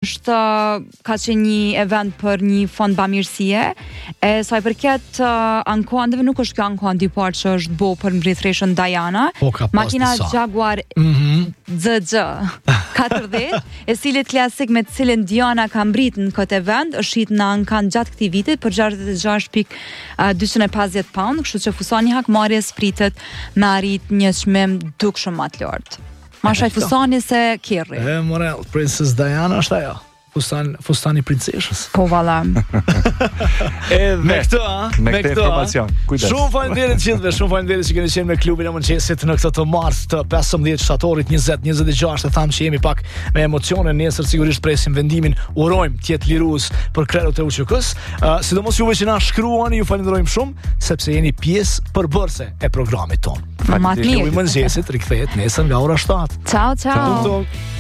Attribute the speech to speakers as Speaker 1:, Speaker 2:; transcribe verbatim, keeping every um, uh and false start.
Speaker 1: është ka qenë një event për një fond bamirësie. E sa i përket uh, ankoandeve, nuk është kjo ankoand i parë që është bo për mbretëreshën Diana.
Speaker 2: Po, ka pas
Speaker 1: makina
Speaker 2: disa.
Speaker 1: Jaguar
Speaker 2: Mhm.
Speaker 1: Z X katërdhjetë, e cilit klasik me të cilin Diana ka mbrit në këtë event, është shit në ankan gjatë këtij vitit për gjashtëdhjetë e gjashtë pikë dyqind e pesëdhjetë pound, kështu që fusani hakmarrjes pritet me arrit një çmim dukshëm më të lartë. Ma shaj fusani se kerri.
Speaker 2: E morel, Princess Diana është ajo. Fustan, fustani princeshës.
Speaker 1: Po valla.
Speaker 2: E me këtë, a?
Speaker 3: Me këtë
Speaker 2: këtë, a?
Speaker 3: informacion. Kujdes.
Speaker 2: Shumë faleminderit gjithëve, shumë faleminderit që keni qenë me klubin e mëngjesit në këtë të mars të pesëmbëdhjetë shtatorit njëzet njëzet e gjashtë. E thamë që jemi pak me emocione, nesër sigurisht presim vendimin, urojmë të jetë lirues për krerët e U Q K-s. Uh, sidomos juve që na shkruani, ju falenderojmë shumë sepse jeni pjesë përbërëse e programit tonë.
Speaker 1: Ma të
Speaker 2: Klubi i
Speaker 1: mirë.
Speaker 2: mëngjesit rikthehet nesër nga ora shtatë.
Speaker 1: Ciao, ciao.
Speaker 2: Tuk, tuk.